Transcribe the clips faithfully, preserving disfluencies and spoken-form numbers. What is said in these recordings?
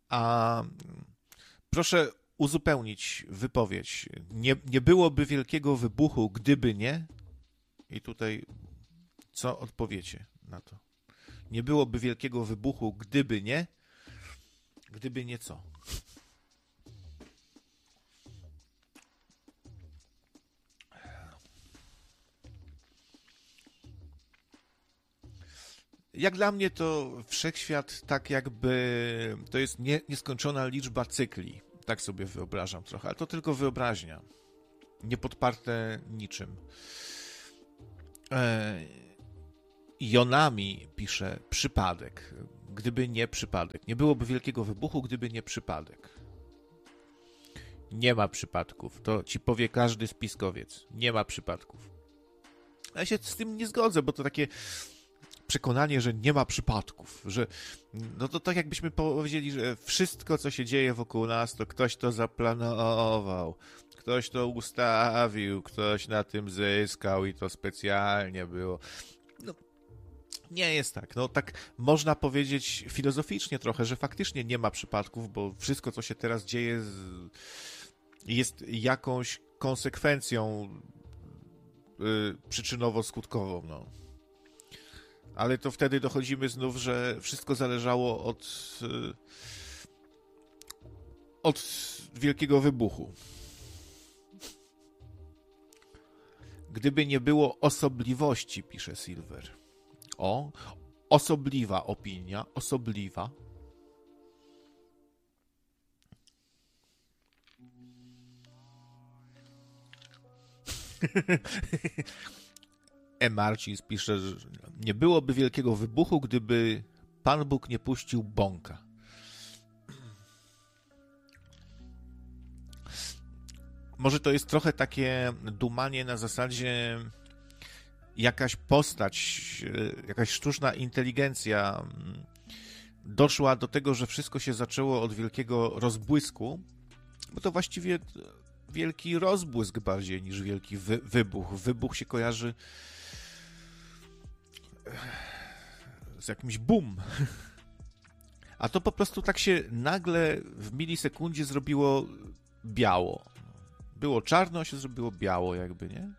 A proszę uzupełnić wypowiedź. Nie, nie byłoby wielkiego wybuchu, gdyby nie. I tutaj co odpowiecie na to? Nie byłoby wielkiego wybuchu, gdyby nie. Gdyby nie co? Jak dla mnie to wszechświat tak jakby, to jest nie, nieskończona liczba cykli. Tak sobie wyobrażam trochę, ale to tylko wyobraźnia. Nie podparte niczym. E, Jonami pisze przypadek. Gdyby nie przypadek. Nie byłoby wielkiego wybuchu, gdyby nie przypadek. Nie ma przypadków. To ci powie każdy spiskowiec. Nie ma przypadków. Ja się z tym nie zgodzę, bo to takie przekonanie, że nie ma przypadków, że no to tak jakbyśmy powiedzieli, że wszystko, co się dzieje wokół nas, to ktoś to zaplanował, ktoś to ustawił, ktoś na tym zyskał i to specjalnie było. No, nie jest tak. No tak można powiedzieć filozoficznie trochę, że faktycznie nie ma przypadków, bo wszystko, co się teraz dzieje, jest jakąś konsekwencją yy, przyczynowo-skutkową, no. Ale to wtedy dochodzimy znów, że wszystko zależało od, od wielkiego wybuchu. Gdyby nie było osobliwości, pisze Silver. O, osobliwa opinia, osobliwa. E. Marcins pisze, że nie byłoby wielkiego wybuchu, gdyby Pan Bóg nie puścił bąka. Może to jest trochę takie dumanie na zasadzie jakaś postać, jakaś sztuczna inteligencja doszła do tego, że wszystko się zaczęło od wielkiego rozbłysku, bo to właściwie wielki rozbłysk bardziej niż wielki wy- wybuch. Wybuch się kojarzy z jakimś boom. A to po prostu tak się nagle w milisekundzie zrobiło biało. Było czarno, się zrobiło biało jakby, nie?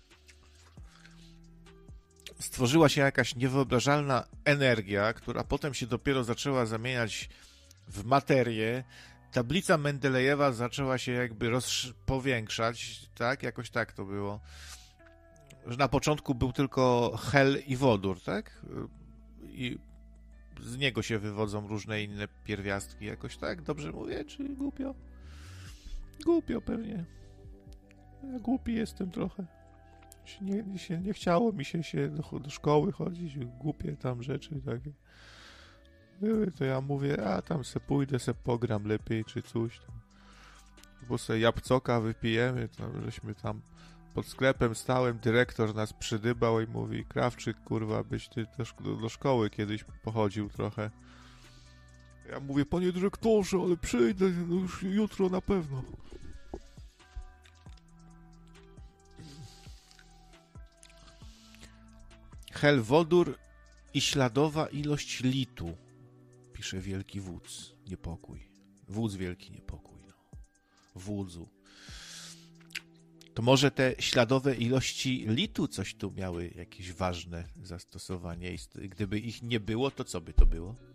Stworzyła się jakaś niewyobrażalna energia, która potem się dopiero zaczęła zamieniać w materię. Tablica Mendelejewa zaczęła się jakby roz... powiększać, tak? Jakoś tak to było. Że na początku był tylko hel i wodór, tak? I z niego się wywodzą różne inne pierwiastki, jakoś tak? Dobrze mówię, czy głupio? Głupio pewnie. Ja głupi jestem trochę. Nie, się, nie chciało mi się, się do, do szkoły chodzić, głupie tam rzeczy takie. Były, to ja mówię, a tam se pójdę, se pogram lepiej, czy coś tam. Bo se jabłcoka wypijemy, tam, żeśmy tam pod sklepem stałem, dyrektor nas przydybał i mówi, Krawczyk, kurwa, byś ty też do, do szkoły kiedyś pochodził trochę. Ja mówię, panie dyrektorze, ale przyjdę, no już jutro na pewno. Hel, wodór i śladowa ilość litu, pisze wielki wódz, niepokój. Wódz wielki niepokój, no. Wódzu. To może te śladowe ilości litu coś tu miały jakieś ważne zastosowanie i gdyby ich nie było, to co by to było?